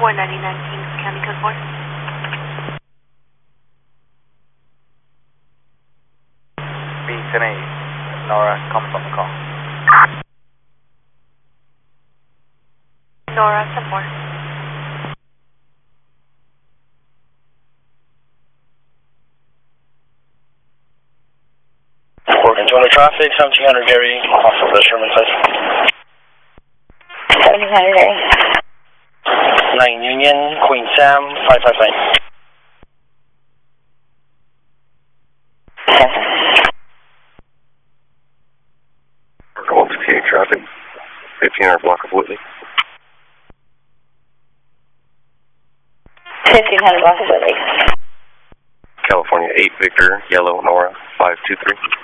499 Kings County Code 4. B10A, Nora comes on the call. Nora, 10-4. Control traffic, 1700 Gary, off of the Sherman side. 1700 Gary. 9 Union, Queen Sam, 559. Call 58 traffic, 1500 block of Whitley. 1500 block of Whitley. California 8 Victor, Yellow, Nora, 523.